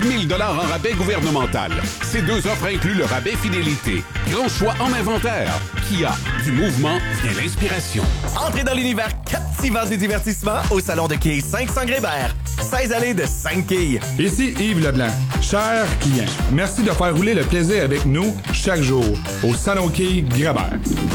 1000 $ en rabais gouvernemental. Ces 2 offres incluent le rabais fidélité. Grand choix en inventaire. Kia, du mouvement vient l'inspiration. Entrez dans l'univers captivant du divertissement au salon de quilles 500 Grébert. 16 allées de 5 quilles. Ici Yves Leblanc. Chers clients, merci de faire rouler le plaisir avec nous chaque jour au salon quilles Grébert.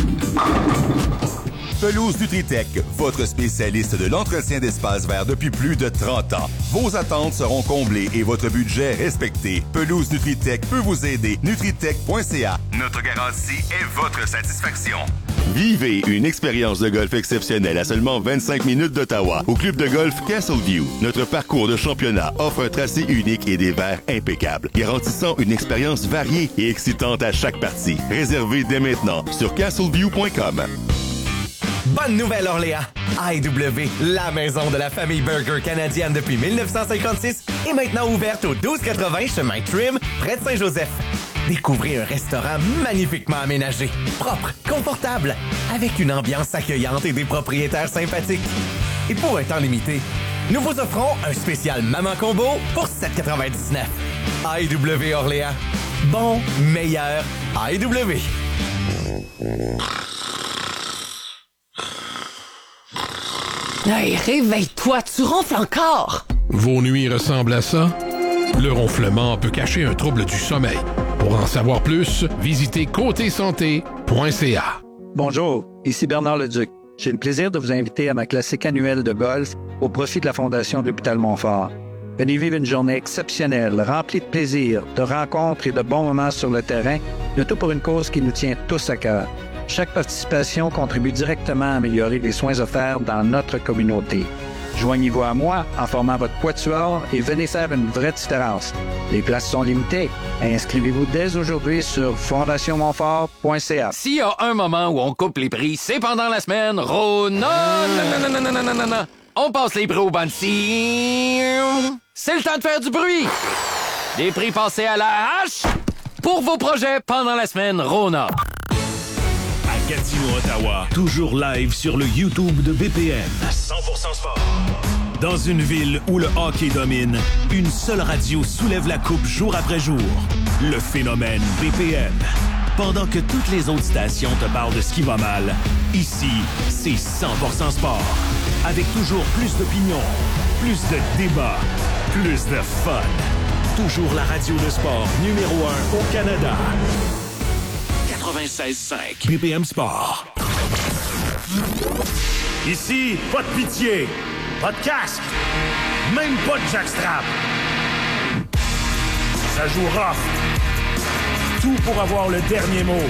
Pelouse Nutritech, votre spécialiste de l'entretien d'espace vert depuis plus de 30 ans. Vos attentes seront comblées et votre budget respecté. Pelouse Nutritech peut vous aider. Nutritech.ca. Notre garantie est votre satisfaction. Vivez une expérience de golf exceptionnelle à seulement 25 minutes d'Ottawa au club de golf Castleview. Notre parcours de championnat offre un tracé unique et des verts impeccables, garantissant une expérience variée et excitante à chaque partie. Réservez dès maintenant sur castleview.com. Bonne nouvelle, Orléans! AEW, la maison de la famille burger canadienne depuis 1956, est maintenant ouverte au 1280 chemin Trim, près de Saint-Joseph. Découvrez un restaurant magnifiquement aménagé, propre, confortable, avec une ambiance accueillante et des propriétaires sympathiques. Et pour un temps limité, nous vous offrons un spécial Maman Combo pour 7,99. AEW Orléans. Bon, meilleur, AEW. Hey, réveille-toi, tu ronfles encore! Vos nuits ressemblent à ça? Le ronflement peut cacher un trouble du sommeil. Pour en savoir plus, visitez côtésanté.ca. Bonjour, ici Bernard Leduc. J'ai le plaisir de vous inviter à ma classique annuelle de golf au profit de la Fondation de l'Hôpital Montfort. Venez vivre une journée exceptionnelle, remplie de plaisir, de rencontres et de bons moments sur le terrain, le tout pour une cause qui nous tient tous à cœur. Chaque participation contribue directement à améliorer les soins offerts dans notre communauté. Joignez-vous à moi en formant votre quatuor et venez faire une vraie différence. Les places sont limitées. Inscrivez-vous dès aujourd'hui sur fondationmontfort.ca. S'il y a un moment où on coupe les prix, c'est pendant la semaine Rona. Non. On passe les prix au Bansi. C'est le temps de faire du bruit. Des prix passés à la hache pour vos projets pendant la semaine Rona. Gatineau, Ottawa, toujours live sur le YouTube de BPM. 100% sport. Dans une ville où le hockey domine, une seule radio soulève la coupe jour après jour. Le phénomène BPM. Pendant que toutes les autres stations te parlent de ce qui va mal, ici, c'est 100% sport. Avec toujours plus d'opinions, plus de débats, plus de fun. Toujours la radio de sport numéro 1 au Canada. 96.5 BPM Sport. Ici, pas de pitié, pas de casque, même pas de jackstrap. Ça joue rough. Tout pour avoir le dernier mot.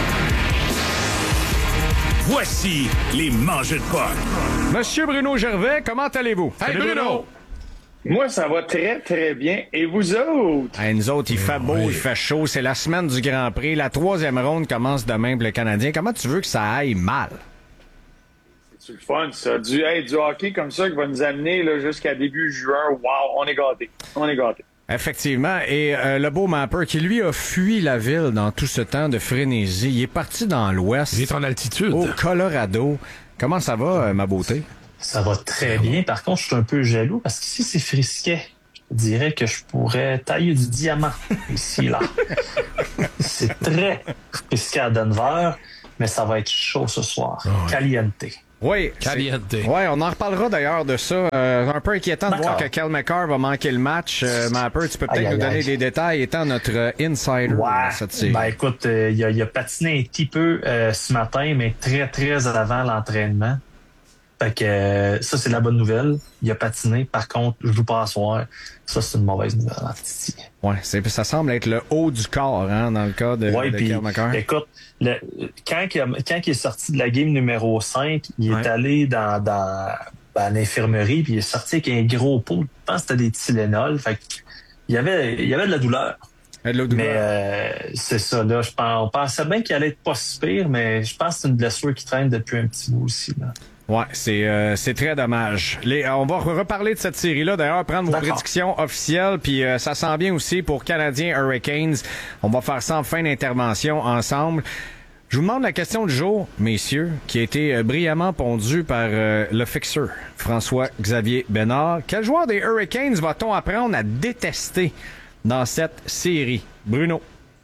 Voici les mangeux de potes. Monsieur Bruno Gervais, comment allez-vous? Hey Bruno! Moi, ça va très, très bien. Et vous autres? Hey, nous autres, il fait beau, il fait chaud. C'est la semaine du Grand Prix. La 3e ronde commence demain pour le Canadien. Comment tu veux que ça aille mal? C'est le fun, ça. Du hockey comme ça qui va nous amener là, jusqu'à début juin. Wow, on est gâtés. On est gâtés. Effectivement. Et le beau Mapper qui, lui, a fui la ville dans tout ce temps de frénésie. Il est parti dans l'ouest. Il est en altitude. Au Colorado. Comment ça va, ma beauté? Ça va très bien. Par contre, je suis un peu jaloux parce qu'ici, c'est frisquet. Je dirais que je pourrais tailler du diamant ici, là. C'est très frisquet à Denver, mais ça va être chaud ce soir. ouais. Caliente. Oui, Caliente. Ouais, on en reparlera d'ailleurs de ça. Un peu inquiétant de voir que Cal McCarr va manquer le match. Mapper, tu peux peut-être nous donner des détails étant notre insider dans cette série. Ben écoute, il a patiné un petit peu ce matin, mais très, très avant l'entraînement. Fait que ça, c'est la bonne nouvelle. Il a patiné. Par contre, je joue pas à soir. Ça, c'est une mauvaise nouvelle en Titi. Ouais, ça semble être le haut du corps, hein, dans le cas de Cal McCarr. Écoute, quand il est sorti de la game numéro 5, il est allé dans l'infirmerie, puis il est sorti avec un gros pot. Je pense que c'était des Tylenol. Fait qu'il y avait de la douleur. Mais c'est ça, là. On pensait bien qu'il allait être pas si pire, mais je pense que c'est une blessure qui traîne depuis un petit bout aussi, là. Ouais, c'est très dommage. On va reparler de cette série-là, d'ailleurs, prendre vos prédictions officielles, puis ça sent bien aussi pour Canadiens Hurricanes. On va faire ça en fin d'intervention ensemble. Je vous demande la question du jour, messieurs, qui a été brillamment pondue par le fixeur, François-Xavier Bénard. Quel joueur des Hurricanes va-t-on apprendre à détester dans cette série. Bruno.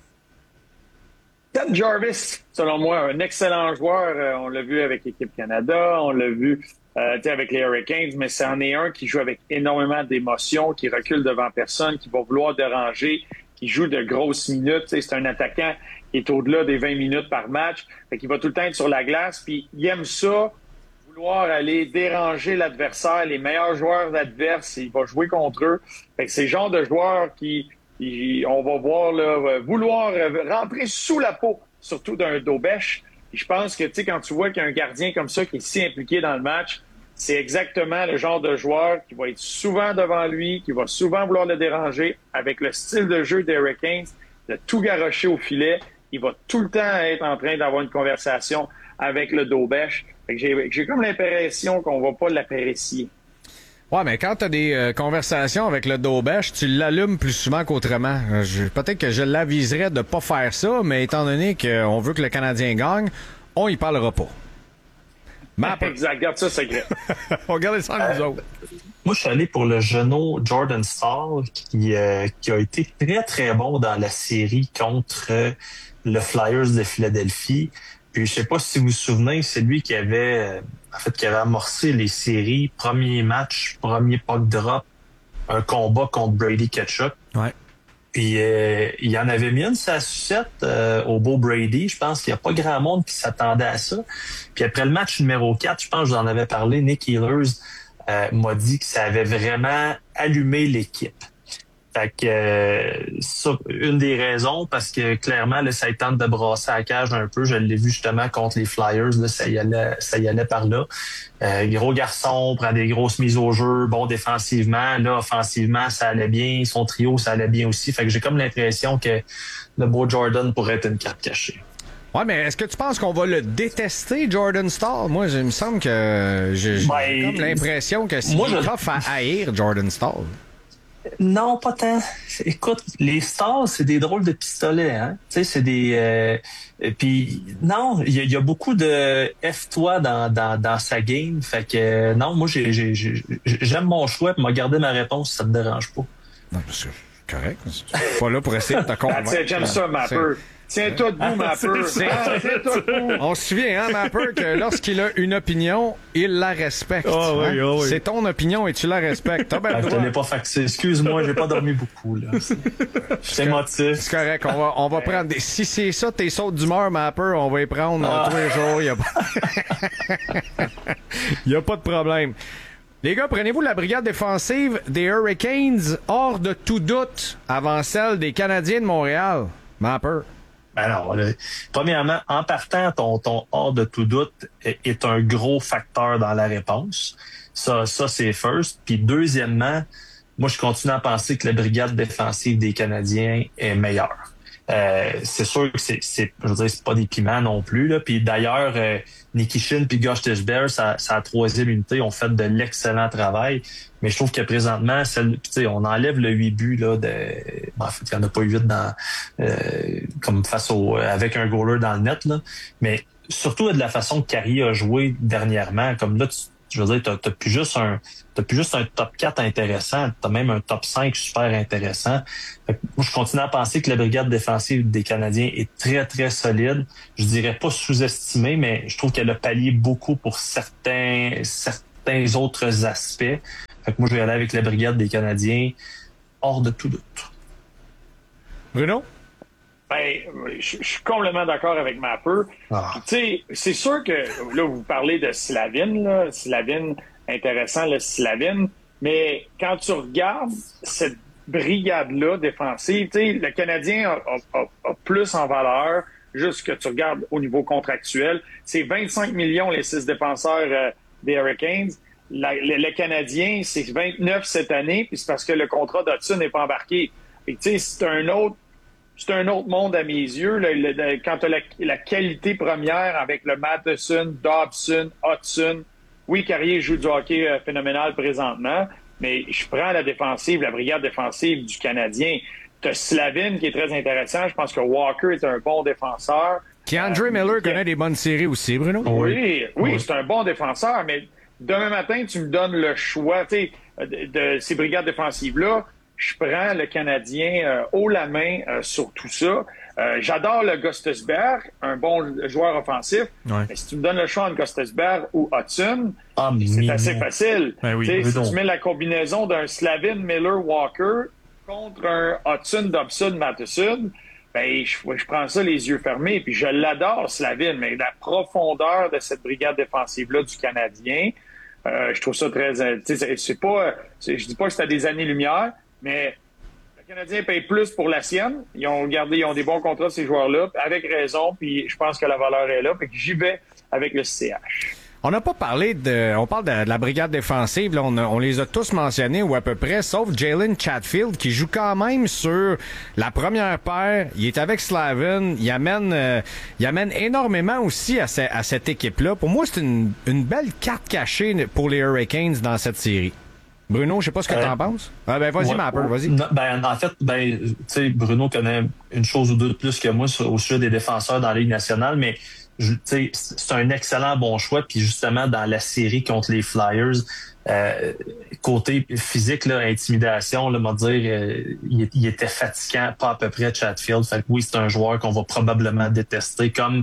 Ted Jarvis, selon moi, un excellent joueur. On l'a vu avec l'équipe Canada, on l'a vu avec les Hurricanes, mais c'en est un qui joue avec énormément d'émotions, qui recule devant personne, qui va vouloir déranger, qui joue de grosses minutes. C'est un attaquant qui est au-delà des 20 minutes par match. Fait qu'il va tout le temps être sur la glace, puis il aime ça, vouloir aller déranger l'adversaire, les meilleurs joueurs adverses, il va jouer contre eux. Fait que c'est le genre de joueur qui... on va voir là, vouloir rentrer sous la peau, surtout d'un Dobèche. Je pense que quand tu vois qu'il y a un gardien comme ça qui est si impliqué dans le match, c'est exactement le genre de joueur qui va être souvent devant lui, qui va souvent vouloir le déranger. Avec le style de jeu des Hurricanes, de tout garrocher au filet, il va tout le temps être en train d'avoir une conversation avec le Dobèche. J'ai comme l'impression qu'on va pas l'apprécier. Ouais, mais quand t'as des conversations avec le Dobèche, tu l'allumes plus souvent qu'autrement. Peut-être que je l'aviserais de pas faire ça, mais étant donné qu'on veut que le Canadien gagne, on y parlera pas. Exact, garde ça secret. On regarde ça nous autres. Moi, je suis allé pour le genou Jordan Staal, qui a été très, très bon dans la série contre le Flyers de Philadelphie. Puis, je sais pas si vous vous souvenez, c'est lui qui avait amorcé les séries, premier match, premier puck drop, un combat contre Brady Tkachuk. Ouais. Puis il en avait mis une sa sucette au beau Brady. Je pense qu'il n'y a pas grand monde qui s'attendait à ça. Puis après le match numéro 4, je pense que je vous en avais parlé, Nick Ehlers m'a dit que ça avait vraiment allumé l'équipe. Fait que ça, une des raisons, parce que clairement, là, ça tente de brasser la cage un peu. Je l'ai vu justement contre les Flyers, là, ça y allait par là. Gros garçon, prend des grosses mises au jeu, bon défensivement. Là, offensivement, ça allait bien. Son trio, ça allait bien aussi. Fait que j'ai comme l'impression que le beau Jordan pourrait être une carte cachée. Ouais, mais est-ce que tu penses qu'on va le détester, Jordan Staal? Moi, il me semble que j'ai comme l'impression que c'est tough à haïr, Jordan Staal. Non, pas tant. Écoute, les Stars, c'est des drôles de pistolets, hein. Tu sais, c'est des... Puis, non, il y a beaucoup de F-toi dans sa game. Fait que, non, moi, j'aime mon choix, puis m'a gardé ma réponse si ça te dérange pas. Non, c'est correct. C'est pas là pour essayer de te convaincre. J'aime ça, Mapper. Tiens-toi debout, Mapper. On se souvient, hein, Mapper, que lorsqu'il a une opinion, il la respecte. Oh, oui, oh, oui. C'est ton opinion et tu la respectes. Je te l'ai pas faxé. Excuse-moi, j'ai pas dormi beaucoup, là. C'est émotif. C'est correct. On va prendre des... Si c'est ça, tes sautes d'humeur, Mapper, on va y prendre tous les jours. Il y a pas de problème. Les gars, prenez-vous la brigade défensive des Hurricanes hors de tout doute avant celle des Canadiens de Montréal? Mapper. Ben non, là, premièrement, en partant, ton hors de tout doute est un gros facteur dans la réponse. Ça c'est first. Puis deuxièmement, moi, je continue à penser que la brigade défensive des Canadiens est meilleure. C'est sûr que c'est pas des piments non plus, là. Puis d'ailleurs, Nikishin puis Gosh Tishbear, sa troisième unité, ont fait de l'excellent travail. Mais je trouve que présentement, on enlève le 8 buts, là, en fait, il n'y en a pas 8 comme avec un goaler dans le net, là. Mais surtout de la façon que Carey a joué dernièrement, comme là, je veux dire, t'as plus juste un top 4 intéressant, t'as même un top 5 super intéressant. Moi, je continue à penser que la brigade défensive des Canadiens est très, très solide. Je dirais pas sous-estimée, mais je trouve qu'elle a pallié beaucoup pour certains autres aspects. Fait que moi, je vais aller avec la brigade des Canadiens hors de tout doute. Bruno? Ben, je suis complètement d'accord avec Mapper. Tu sais, c'est sûr que, là, vous parlez de Slavin, là. Slavin, intéressant, le Slavin. Mais quand tu regardes cette brigade-là défensive, tu sais, le Canadien a plus en valeur, juste que tu regardes au niveau contractuel. C'est 25 millions, les 6 défenseurs des Hurricanes. Le Canadien, c'est 29 cette année, puis c'est parce que le contrat d'Hudson n'est pas embarqué. Et tu sais, c'est un autre monde à mes yeux. Là, quand tu as la qualité première avec le Matheson, Dobson, Hudson. Oui, Carrier joue du hockey phénoménal présentement, mais je prends la défensive, la brigade défensive du Canadien. Tu as Slavin qui est très intéressant. Je pense que Walker est un bon défenseur. Andrew Miller connaît des bonnes séries aussi, Bruno. Oui, c'est un bon défenseur, mais demain matin, tu me donnes le choix de ces brigades défensives-là. je prends le Canadien haut la main sur tout ça. J'adore le Gostisbehere, un bon joueur offensif. Ouais. Mais si tu me donnes le choix entre Gostisbehere ou Hudson, c'est assez facile. Ben oui, si tu mets la combinaison d'un Slavin, Miller, Walker contre un Hudson, Dobson, Matheson, ben je prends ça les yeux fermés. Puis je l'adore, Slavin, mais la profondeur de cette brigade défensive-là du Canadien, je trouve ça très... c'est pas... je dis pas que c'est à des années-lumière, mais... Les Canadiens payent plus pour la sienne. Ils ont des bons contrats, ces joueurs-là, avec raison, puis je pense que la valeur est là. Puis j'y vais avec le CH. On n'a pas parlé on parle de la brigade défensive, là, on les a tous mentionnés, ou à peu près, sauf Jalen Chatfield, qui joue quand même sur la première paire. Il est avec Slavin. Il amène énormément aussi à cette équipe-là. Pour moi, c'est une belle carte cachée pour les Hurricanes dans cette série. Bruno, je sais pas ce que tu en penses. Vas-y, Mapper, vas-y. En fait, tu sais, Bruno connaît une chose ou deux de plus que moi au sujet des défenseurs dans la Ligue nationale, mais c'est un excellent bon choix. Puis justement, dans la série contre les Flyers, côté physique, là, intimidation, là, il était fatigant, pas à peu près Chatfield. Fait que oui, c'est un joueur qu'on va probablement détester, comme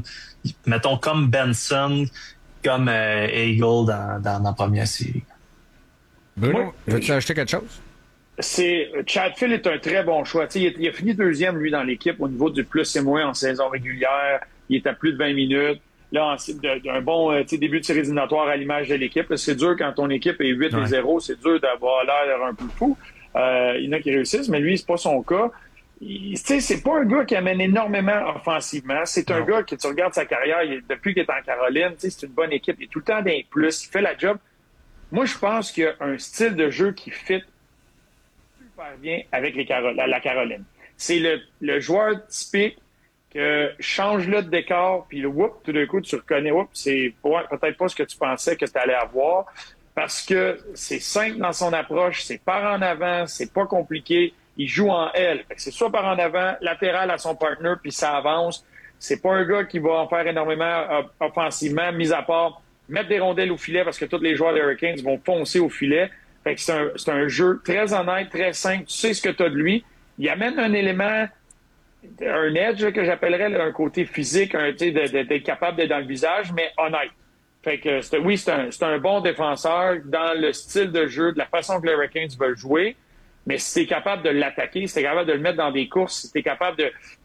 Benson, comme Eagle dans la première série. Bruno, veux-tu ajouter quelque chose? Chatfield est un très bon choix. Il a fini deuxième, lui, dans l'équipe au niveau du plus et moins en saison régulière. Il est à plus de 20 minutes. Là, d'un bon début de série éliminatoire à l'image de l'équipe. Là, c'est dur quand ton équipe est 8-0. C'est dur d'avoir l'air un peu fou. Il y en a qui réussissent, mais lui, c'est pas son cas. C'est pas un gars qui amène énormément offensivement. C'est un gars que tu regardes sa carrière depuis qu'il est en Caroline. C'est une bonne équipe. Il est tout le temps d'un plus. Il fait la job. Moi, je pense qu'il y a un style de jeu qui fit super bien avec la Caroline. C'est le joueur typique que change-le de décor, puis tout d'un coup, tu reconnais, c'est peut-être pas ce que tu pensais que tu allais avoir, parce que c'est simple dans son approche, c'est par en avant, c'est pas compliqué, il joue en L. Fait que c'est soit par en avant, latéral à son partner, puis ça avance. C'est pas un gars qui va en faire énormément offensivement, mis à part mettre des rondelles au filet parce que tous les joueurs des Hurricanes vont foncer au filet. Fait que c'est un jeu très honnête, très simple. Tu sais ce que tu as de lui. Il amène un élément, un edge que j'appellerais un côté physique, d'être capable d'être dans le visage, mais honnête. Fait que c'est un bon défenseur dans le style de jeu, de la façon que les Hurricanes veulent jouer. Mais si t'es capable de l'attaquer, si t'es capable de le mettre dans des courses, si t'es capable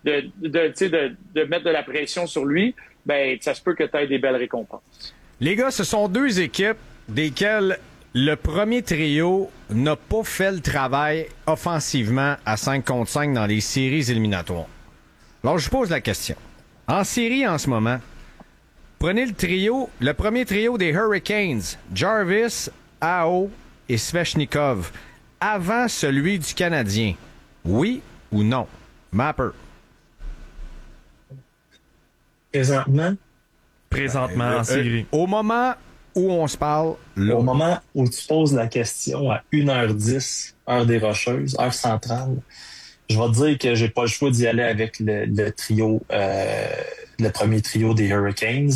de mettre de la pression sur lui, ben ça se peut que tu aies des belles récompenses. Les gars, ce sont deux équipes desquelles le premier trio n'a pas fait le travail offensivement à 5 contre 5 dans les séries éliminatoires. Alors, je pose la question. En série en ce moment, prenez le premier trio des Hurricanes, Jarvis, Aho et Svechnikov, avant celui du Canadien. Oui ou non? Mapper. Présentement en série. Au moment où on se parle, là. Au moment où tu poses la question à 1h10, heure des Rocheuses, heure centrale, je vais te dire que j'ai pas le choix d'y aller avec le trio, le premier trio des Hurricanes.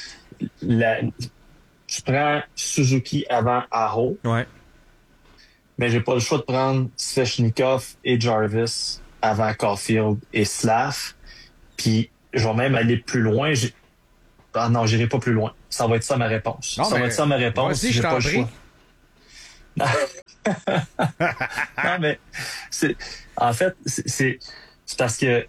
Je prends Suzuki avant Aho. Ouais. Mais j'ai pas le choix de prendre Svechnikov et Jarvis avant Caulfield et Slav. Puis je vais même aller plus loin. Non, j'irai pas plus loin. Ça va être ça ma réponse. Non, ça va être ça ma réponse. Vas-y, je t'en prie. Non, mais c'est parce que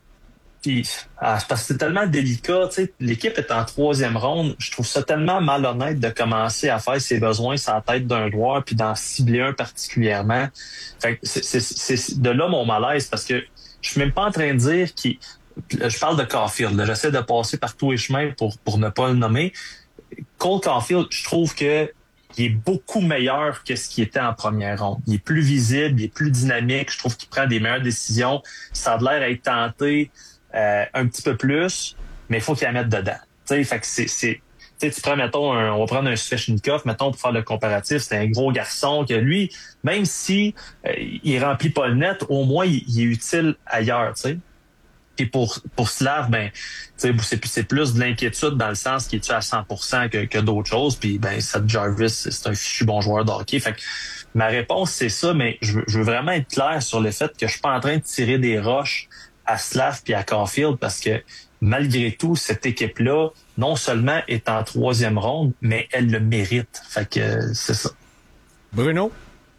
c'est tellement délicat. Tu sais, l'équipe est en 3e ronde. Je trouve ça tellement malhonnête de commencer à faire ses besoins sur la tête d'un joueur puis d'en cibler un particulièrement. Fait que c'est de là mon malaise, parce que je suis même pas en train de dire je parle de Caulfield. Là. J'essaie de passer par tous les chemins pour ne pas le nommer. Cole Caulfield, je trouve que il est beaucoup meilleur que ce qui était en première ronde. Il est plus visible, il est plus dynamique. Je trouve qu'il prend des meilleures décisions. Ça a l'air d'être tenté un petit peu plus, mais il faut qu'il la mette dedans. T'sais, fait que tu prends, mettons, on va prendre un Svechnikov, mettons, pour faire le comparatif. C'est un gros garçon que lui, même si il remplit pas le net, au moins il est utile ailleurs, tu sais. Puis pour Slav, ben, c'est plus de l'inquiétude dans le sens qu'il est à 100% que d'autres choses. Puis ben, Seth Jarvis, c'est un fichu bon joueur de hockey. Fait que ma réponse, c'est ça, mais je veux vraiment être clair sur le fait que je suis pas en train de tirer des roches à Slav puis à Caulfield parce que malgré tout, cette équipe-là, non seulement est en 3e ronde, mais elle le mérite. Fait que c'est ça. Bruno?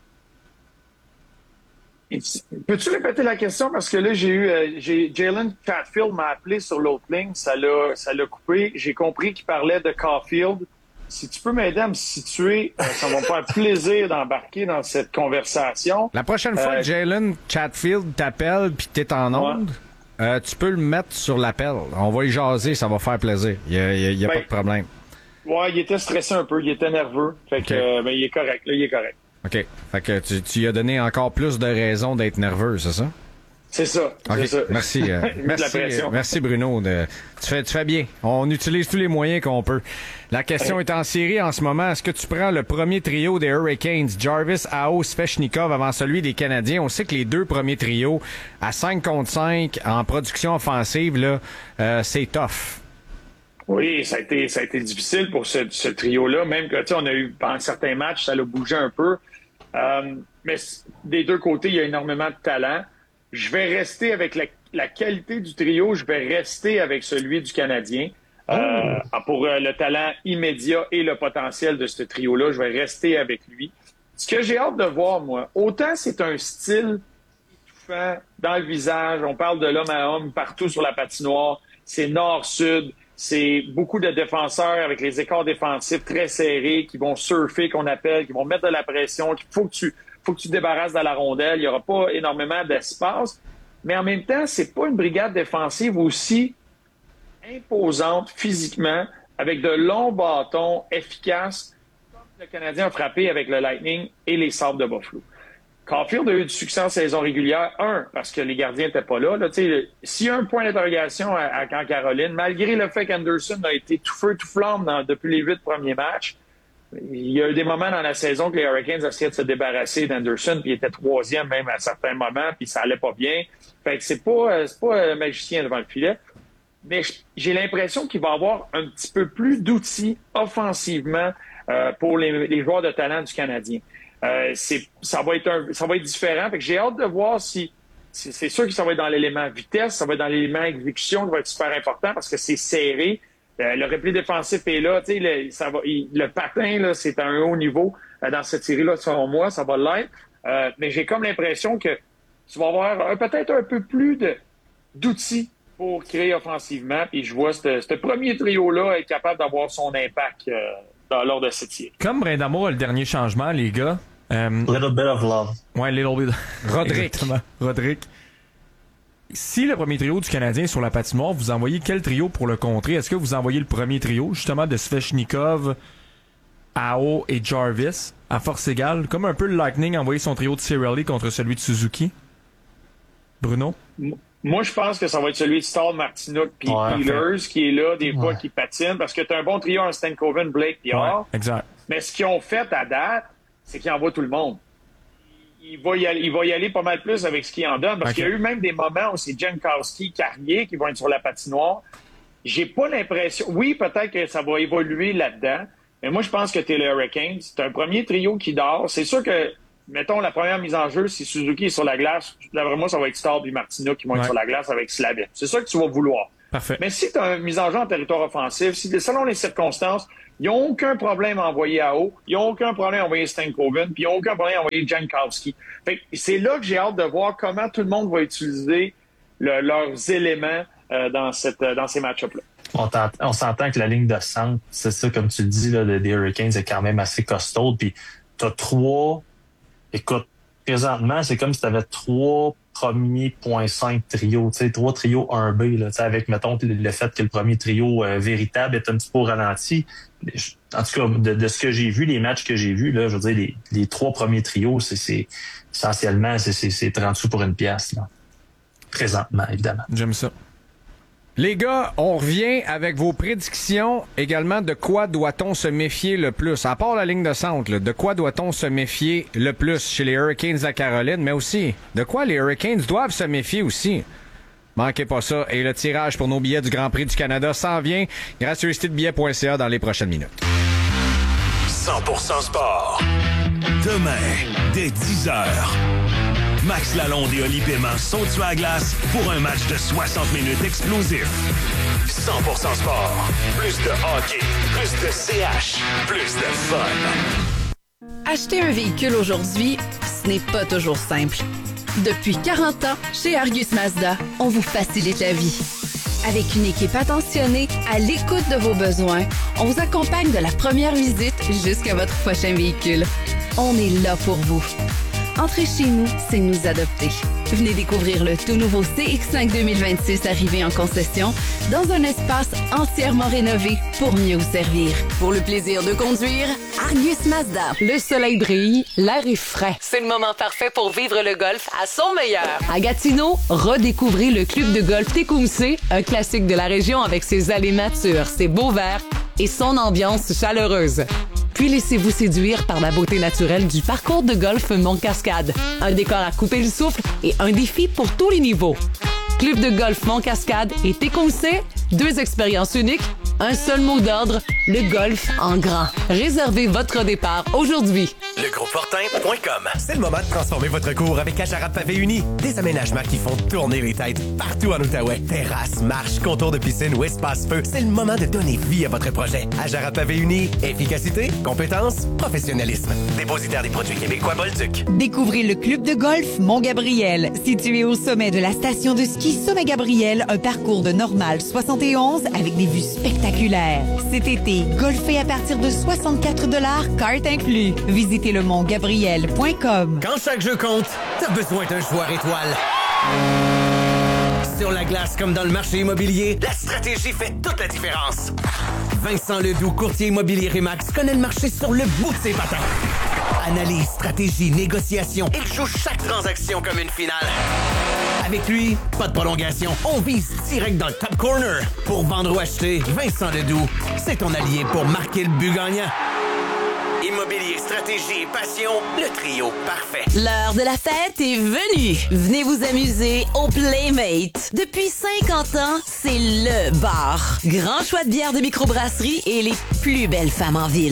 Peux-tu répéter la question? Parce que là, j'ai Jalen Chatfield m'a appelé sur l'autre ligne. Ça l'a coupé. J'ai compris qu'il parlait de Caulfield. Si tu peux m'aider à me situer, ça va me faire plaisir d'embarquer dans cette conversation. La prochaine fois que Jalen Chatfield t'appelle puis que t'es en onde, tu peux le mettre sur l'appel. On va y jaser, ça va faire plaisir. Il y a pas de problème. Ouais, il était stressé un peu, il était nerveux. Fait que il est correct, là, il est correct. OK. Fait que tu lui as donné encore plus de raisons d'être nerveux, c'est ça? C'est ça. Okay. C'est ça. Merci. Merci Bruno. Tu fais bien. On utilise tous les moyens qu'on peut. La question est en série en ce moment. Est-ce que tu prends le premier trio des Hurricanes, Jarvis, Aho, Svechnikov, avant celui des Canadiens? On sait que les deux premiers trios, à 5 contre 5, en production offensive, là, c'est tough. Oui, ça a été difficile pour ce trio-là. Même que, tu sais, on a eu, pendant certains matchs, ça l'a bougé un peu. Mais des deux côtés, il y a énormément de talent. Je vais rester avec la qualité du trio. Je vais rester avec celui du Canadien. Pour le talent immédiat et le potentiel de ce trio-là, je vais rester avec lui. Ce que j'ai hâte de voir, moi, autant c'est un style étouffant dans le visage. On parle de l'homme à homme partout sur la patinoire. C'est nord-sud. C'est beaucoup de défenseurs avec les écarts défensifs très serrés qui vont surfer, qu'on appelle, qui vont mettre de la pression, qu'il faut que tu te débarrasses de la rondelle. Il n'y aura pas énormément d'espace. Mais en même temps, c'est pas une brigade défensive aussi imposante physiquement, avec de longs bâtons efficaces, comme le Canadien a frappé avec le Lightning et les Sabres de Buffalo. Caulfield a eu du succès en saison régulière. Parce que les gardiens n'étaient pas là. S'il y a un point d'interrogation en Caroline, malgré le fait qu'Anderson a été tout feu, tout flamme depuis les 8 premiers matchs, il y a eu des moments dans la saison que les Hurricanes essayaient de se débarrasser d'Anderson, puis il était 3e même à certains moments, puis ça allait pas bien. Fait que c'est pas un magicien devant le filet. Mais j'ai l'impression qu'il va avoir un petit peu plus d'outils offensivement pour les joueurs de talent du Canadien. Ça va être différent. Fait que j'ai hâte de voir si c'est sûr que ça va être dans l'élément vitesse, ça va être dans l'élément exécution qui va être super important parce que c'est serré. Le repli défensif est là. Le patin, là, c'est à un haut niveau dans cette série-là, selon moi, ça va l'être. Mais j'ai comme l'impression que tu vas avoir peut-être un peu plus d'outils pour créer offensivement. Puis je vois ce premier trio-là être capable d'avoir son impact lors de cette série. Comme Brindamour a le dernier changement, les gars. Little bit of love. Ouais, little bit. Roderick. Si le premier trio du Canadien est sur la patinoire, vous envoyez quel trio pour le contrer? Est-ce que vous envoyez le premier trio, justement, de Svechnikov, Aho et Jarvis, à force égale, comme un peu le Lightning a envoyé son trio de Cirelli contre celui de Suzuki? Bruno? Moi, je pense que ça va être celui de Stahl, Martinook puis Peelers qui est là, des fois, qui patine, parce que tu as un bon trio en Stankoven, Blake puis Orr. Exact. Mais ce qu'ils ont fait à date, c'est qu'ils envoient tout le monde. Il va y aller pas mal plus avec ce qu'il en donne, parce qu'il y a eu même des moments où c'est Jankowski, Carrier qui vont être sur la patinoire. J'ai pas l'impression... Oui, peut-être que ça va évoluer là-dedans, mais moi, je pense que t'es les Hurricanes. C'est un premier trio qui dort. C'est sûr que, mettons, la première mise en jeu, si Suzuki est sur la glace, d'après moi, ça va être Stahl et Martinook qui vont être sur la glace avec Slavin. C'est ça que tu vas vouloir. Parfait. Mais si tu as une mise en jeu en territoire offensif, selon les circonstances, ils n'ont aucun problème à envoyer Aho, ils n'ont aucun problème à envoyer Stankoven, puis ils n'ont aucun problème à envoyer Jankowski. C'est là que j'ai hâte de voir comment tout le monde va utiliser leurs éléments dans ces match-ups-là. On s'entend que la ligne de centre, c'est ça, comme tu le dis, là, des Hurricanes est quand même assez costaud. Puis t'as écoute, présentement, c'est comme si t'avais 3 premiers .5 trios, tu sais, 3 trios 1B, là, tu sais, avec, mettons, le fait que le premier trio véritable est un petit peu au ralenti. En tout cas, de ce que j'ai vu, les matchs que j'ai vus, là, je veux dire, les 3 premiers trios, c'est essentiellement, c'est 30 sous pour une pièce, là. Présentement, évidemment. J'aime ça. Les gars, on revient avec vos prédictions également de quoi doit-on se méfier le plus. À part la ligne de centre, là, de quoi doit-on se méfier le plus chez les Hurricanes à Caroline, mais aussi de quoi les Hurricanes doivent se méfier aussi Manquez pas ça. Et le tirage pour nos billets du Grand Prix du Canada s'en vient. Gracieusetédebillets.ca dans les prochaines minutes. 100% sport. Demain, dès 10h. Max Lalonde et Oli Paiement sont sur la glace pour un match de 60 minutes explosif. 100% sport. Plus de hockey, plus de CH, plus de fun. Acheter un véhicule aujourd'hui, ce n'est pas toujours simple. Depuis 40 ans, chez Argus Mazda, on vous facilite la vie. Avec une équipe attentionnée, à l'écoute de vos besoins, on vous accompagne de la première visite jusqu'à votre prochain véhicule. On est là pour vous. Entrez chez nous, c'est nous adopter. Venez découvrir le tout nouveau CX-5 2026 arrivé en concession dans un espace entièrement rénové pour mieux vous servir. Pour le plaisir de conduire, Argus Mazda. Le soleil brille, l'air est frais. C'est le moment parfait pour vivre le golf à son meilleur. À Gatineau, redécouvrez le club de golf Tecumseh, un classique de la région avec ses allées matures, ses beaux verts et son ambiance chaleureuse. Puis laissez-vous séduire par la beauté naturelle du parcours de golf Mont-Cascade. Un décor à couper le souffle et un défi pour tous les niveaux. Club de golf Mont-Cascade et Tecumseh, 2 expériences uniques, un seul mot d'ordre, le golf en grand. Réservez votre départ aujourd'hui. Legroupefortin.com. C'est le moment de transformer votre cour avec Ajarab Pavé Uni. Des aménagements qui font tourner les têtes partout en Outaouais. Terrasse, marche, contour de piscine ou espace feu. C'est le moment de donner vie à votre projet. Ajarab Pavé Uni. Efficacité, compétence, professionnalisme. Dépositaire des produits québécois Bolduc. Découvrez le club de golf Mont-Gabriel. Situé au sommet de la station de ski Sommet-Gabriel, un parcours de normal 71 avec des vues spectaculaires. Cet été, golfez à partir de 64 $, carte inclus. Visitez le montgabriel.com. Quand chaque jeu compte, t'as besoin d'un joueur étoile. Sur la glace comme dans le marché immobilier, la stratégie fait toute la différence. Vincent Ledoux, courtier immobilier Remax, connaît le marché sur le bout de ses patins. Analyse, stratégie, négociation, il joue chaque transaction comme une finale. Avec lui, pas de prolongation, on vise direct dans le top corner. Pour vendre ou acheter, Vincent Ledoux, c'est ton allié pour marquer le but gagnant. Immobilier, stratégie et passion, le trio parfait. L'heure de la fête est venue. Venez vous amuser au Playmate. Depuis 50 ans, c'est le bar. Grand choix de bières de microbrasserie et les plus belles femmes en ville.